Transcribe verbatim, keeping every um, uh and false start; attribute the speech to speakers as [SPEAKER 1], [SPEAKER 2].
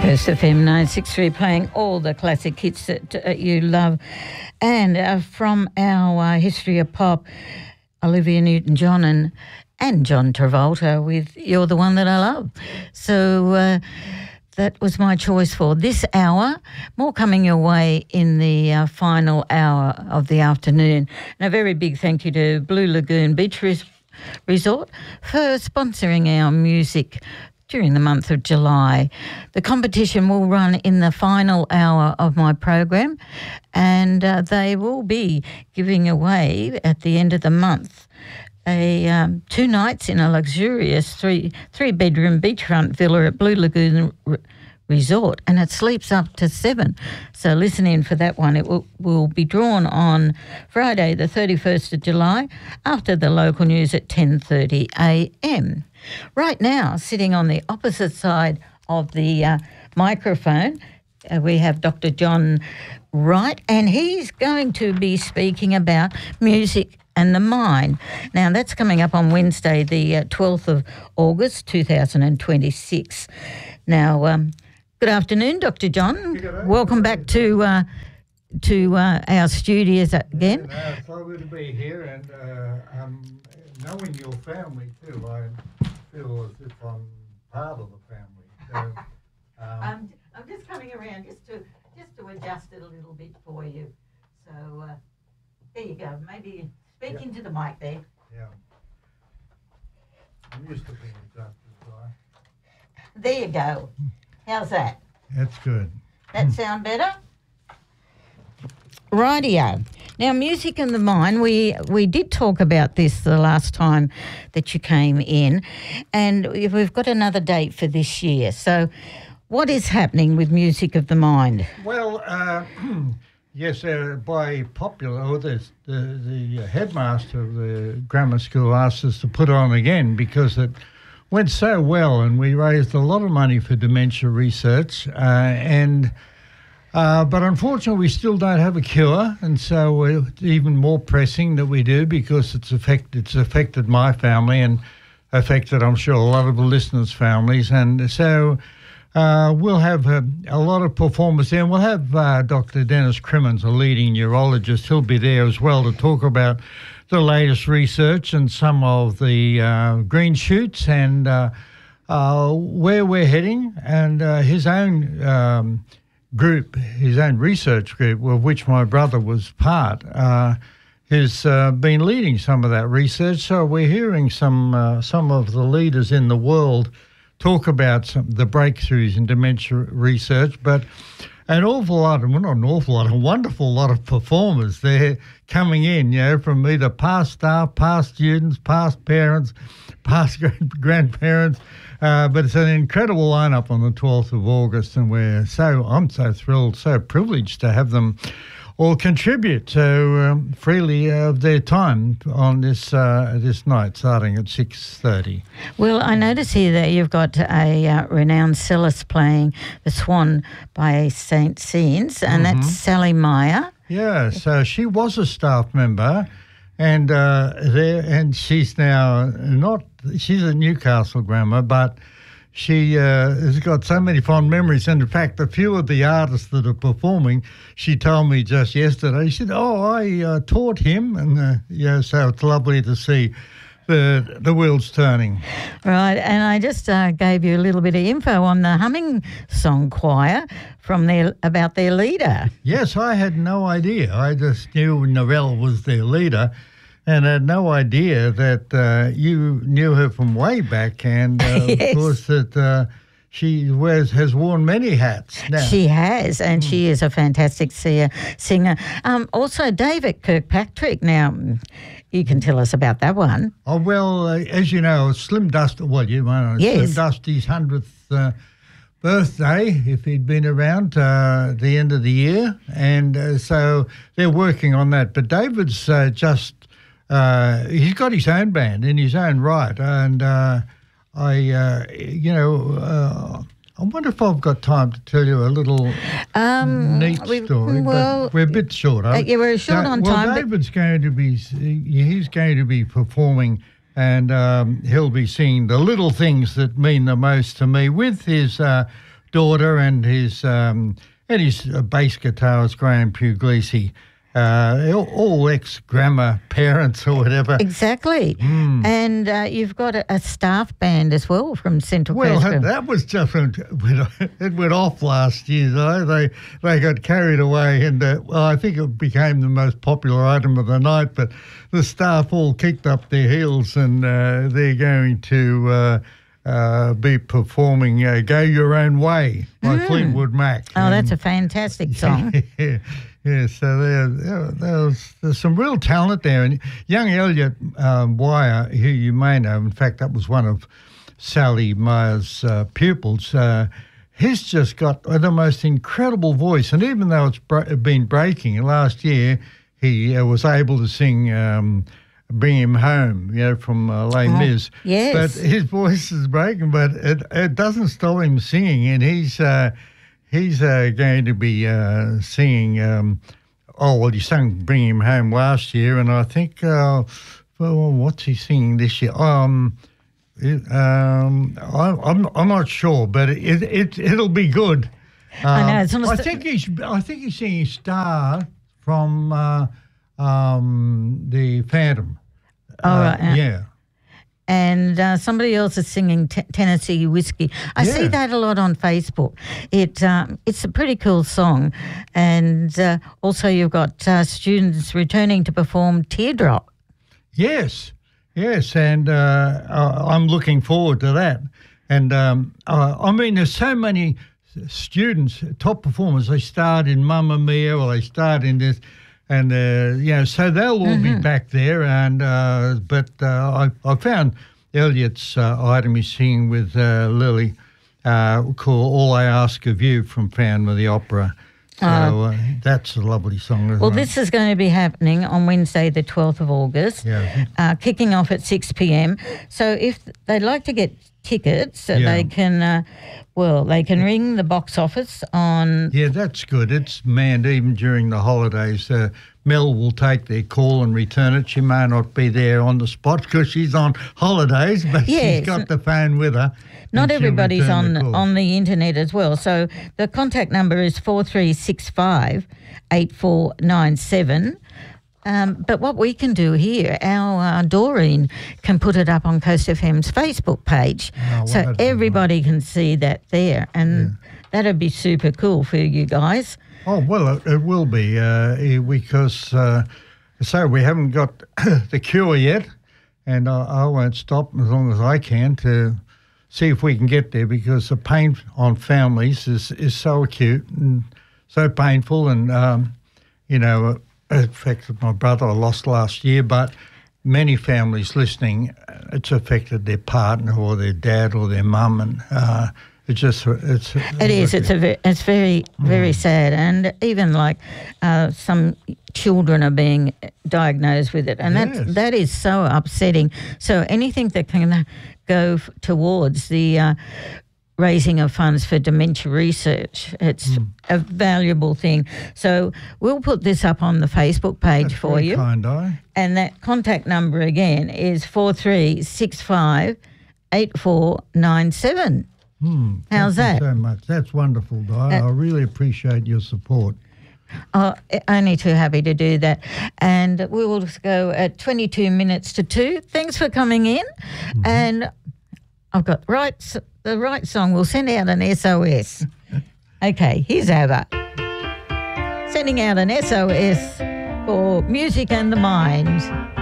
[SPEAKER 1] Coast F M nine sixty-three playing all the classic hits that uh, you love. And uh, from our uh, History of Pop, Olivia Newton-John and, and John Travolta with You're the One That I Love. So uh, that was my choice for this hour. More coming your way in the uh, final hour of the afternoon. And a very big thank you to Blue Lagoon Beach Res- Resort for sponsoring our music during the month of July. The competition will run in the final hour of my program, and uh, they will be giving away at the end of the month a um, two nights in a luxurious three three bedroom beachfront villa at Blue Lagoon R- Resort, and it sleeps up to seven. So listen in for that one. It will, will be drawn on Friday the thirty-first of July after the local news at ten thirty a m. Right now, sitting on the opposite side of the uh, microphone, uh, we have Doctor John Wright, and he's going to be speaking about music and the mind. Now, that's coming up on Wednesday, the uh, twelfth of August, two thousand twenty-six. Now, um, good afternoon, Doctor John. Welcome back to uh, to uh, our studios again.
[SPEAKER 2] Yeah, no, it's so good to be here, and uh, um, knowing your family too, I feel as if I'm part of the family. So, um,
[SPEAKER 1] I'm, I'm just coming around just to just to adjust it a little bit for you. So uh, there you go. Maybe speak yeah. into the mic there.
[SPEAKER 2] Yeah. I'm used to being adjusted, right?
[SPEAKER 1] There you go. How's that?
[SPEAKER 2] That's good.
[SPEAKER 1] That sound better? Rightio. Now, music and the mind, we we did talk about this the last time that you came in, and we've got another date for this year. So what is happening with Music of the Mind?
[SPEAKER 2] Well, uh, yes, uh, by popular, or the, the, the headmaster of the grammar school asked us to put on again because it went so well, and we raised a lot of money for dementia research, uh, and uh, but unfortunately we still don't have a cure, and so it's even more pressing that we do because it's affect, it's affected my family and affected, I'm sure, a lot of the listeners' families, and so uh, we'll have a, a lot of performers there, and we'll have uh, Doctor Dennis Crimmins, a leading neurologist. He'll be there as well to talk about the latest research and some of the uh, green shoots and uh, uh, where we're heading, and uh, his own um, group, his own research group, of which my brother was part, uh, has uh, been leading some of that research. So we're hearing some uh, some of the leaders in the world talk about some, the breakthroughs in dementia research, but an awful lot, well, not an awful lot, a wonderful lot of performers there coming in, you know, from either past staff, past students, past parents, past grandparents. Uh, but it's an incredible lineup on the twelfth of August, and we're so, I'm so thrilled, so privileged to have them all contribute so um, freely of their time on this uh, this night, starting at six thirty.
[SPEAKER 1] Well, I notice here that you've got a uh, renowned cellist playing The Swan by Saint Scenes, and mm-hmm. that's Sally Meyer.
[SPEAKER 2] Yeah, so she was a staff member, and uh, there, and she's now not, she's a Newcastle grammar, but she uh, has got so many fond memories. And in fact, a few of the artists that are performing, she told me just yesterday, she said, oh, I uh, taught him. And, uh, yeah, so it's lovely to see the the wheels turning.
[SPEAKER 1] Right, and I just uh, gave you a little bit of info on the Humming Song Choir from their about their leader.
[SPEAKER 2] Yes, I had no idea. I just knew Novell was their leader, and I had no idea that uh, you knew her from way back, and uh, yes. Of course that uh, she wears has worn many hats now.
[SPEAKER 1] She has, and mm. she is a fantastic seer, singer. Um, also, David Kirkpatrick. Now, you can tell us about that one.
[SPEAKER 2] Oh well, uh, as you know, Slim Dusty. Well, you know,
[SPEAKER 1] yes.
[SPEAKER 2] Slim Dusty's hundredth uh, birthday, if he'd been around uh, at the end of the year, and uh, so they're working on that. But David's uh, just. Uh, he's got his own band in his own right, and uh, I, uh, you know, uh, I wonder if I've got time to tell you a little
[SPEAKER 1] um,
[SPEAKER 2] neat story.
[SPEAKER 1] Well,
[SPEAKER 2] but we're a bit short.
[SPEAKER 1] Uh, yeah, we're short
[SPEAKER 2] so,
[SPEAKER 1] on
[SPEAKER 2] well,
[SPEAKER 1] time.
[SPEAKER 2] Well, David's going to be, he's going to be performing, and um, he'll be singing the little things that mean the most to me with his uh, daughter and his um, and his uh, bass guitarist Graham Puglisi. Uh, all, all ex-grammar parents or whatever.
[SPEAKER 1] Exactly. Mm. And uh, you've got a, a staff band as well from Central
[SPEAKER 2] Well,
[SPEAKER 1] Crespo.
[SPEAKER 2] that was just, it went off last year, though. They they got carried away and, uh, well, I think it became the most popular item of the night, but the staff all kicked up their heels and uh, they're going to uh, uh, be performing uh, Go Your Own Way by mm. Fleetwood Mac.
[SPEAKER 1] Oh,
[SPEAKER 2] and,
[SPEAKER 1] that's a fantastic song.
[SPEAKER 2] Yeah. Yeah, so there, there, there's, there's some real talent there. And young Elliot um, Wire, who you may know, in fact, that was one of Sally Meyer's uh, pupils, uh, he's just got the most incredible voice. And even though it's br- been breaking, last year he uh, was able to sing um, Bring Him Home, you know, from uh, Les Mis.
[SPEAKER 1] Oh, yes.
[SPEAKER 2] But his voice is breaking, but it, it doesn't stop him singing. And he's... Uh, He's uh, going to be uh, singing, um, oh, well, he sang Bring Him Home last year, and I think, uh, well, what's he singing this year? Um, it, um, I, I'm I'm not sure, but it, it, it'll be good. Um,
[SPEAKER 1] I know. It's
[SPEAKER 2] I
[SPEAKER 1] almost
[SPEAKER 2] think he's I think he's singing Star from uh, um, the Phantom.
[SPEAKER 1] Oh,
[SPEAKER 2] uh,
[SPEAKER 1] right. Yeah.
[SPEAKER 2] yeah.
[SPEAKER 1] And uh, somebody else is singing t- Tennessee Whiskey. I
[SPEAKER 2] Yeah.
[SPEAKER 1] see that a lot on Facebook. It um, It's a pretty cool song. And uh, also you've got uh, students returning to perform Teardrop.
[SPEAKER 2] Yes, yes, and uh, I- I'm looking forward to that. And um, uh, I mean, there's so many students, top performers. They start in Mamma Mia, or they start in this, and uh, you know, so they'll all mm-hmm. be back there. And uh, but uh, I, I found Elliot's uh, item he's singing with uh, Lily, uh, called "All I Ask of You" from Phantom of the Opera. So uh, that's a lovely song. Isn't
[SPEAKER 1] well,
[SPEAKER 2] it?
[SPEAKER 1] this is going to be happening on Wednesday, the twelfth of August,
[SPEAKER 2] yeah.
[SPEAKER 1] uh, kicking off at six p.m. So if they'd like to get tickets,
[SPEAKER 2] Yeah.
[SPEAKER 1] they can, uh, well, they can ring the box office on...
[SPEAKER 2] Yeah, that's good. It's manned even during the holidays. Uh, Mel will take their call and return it. She may not be there on the spot because she's on holidays, but
[SPEAKER 1] Yes.
[SPEAKER 2] she's got the phone with her.
[SPEAKER 1] Not
[SPEAKER 2] and she'll
[SPEAKER 1] everybody's
[SPEAKER 2] return
[SPEAKER 1] on
[SPEAKER 2] the call.
[SPEAKER 1] on the internet as well. So the contact number is four three six five, eight four nine seven. Um, but what we can do here, our uh, Doreen can put it up on Coast F M's Facebook page.
[SPEAKER 2] Oh, well,
[SPEAKER 1] so
[SPEAKER 2] that'd be
[SPEAKER 1] everybody can see that there. And that'd be super cool for you guys.
[SPEAKER 2] Oh, well, it, it will be uh, eh, because, uh, so we haven't got the cure yet, and I, I won't stop as long as I can to see if we can get there, because the pain on families is, is so acute and so painful, and, um, you know, it affected my brother. I lost last year, but many families listening, it's affected their partner or their dad or their mum, and uh, it's just it's.
[SPEAKER 1] It is. It's a. Ve- it's very very mm. sad, and even like uh, some children are being diagnosed with it, and
[SPEAKER 2] yes.
[SPEAKER 1] that that is so upsetting. So anything that can go f- towards the uh, raising of funds for dementia research, it's mm. a valuable thing. So we'll put this up on the Facebook page
[SPEAKER 2] That's
[SPEAKER 1] for
[SPEAKER 2] very
[SPEAKER 1] you.
[SPEAKER 2] Kind, I.
[SPEAKER 1] And that contact number again is four three six five eight four nine seven.
[SPEAKER 2] Hmm,
[SPEAKER 1] How's
[SPEAKER 2] thank
[SPEAKER 1] that?
[SPEAKER 2] You so much. That's wonderful, Di. Uh, I really appreciate your support.
[SPEAKER 1] Oh, only too happy to do that. And we will just go at twenty-two minutes to two. Thanks for coming in. Mm-hmm. And I've got right the right song. We'll send out an S O S. Okay, here's Abba. Sending out an S O S for Music and the Mind.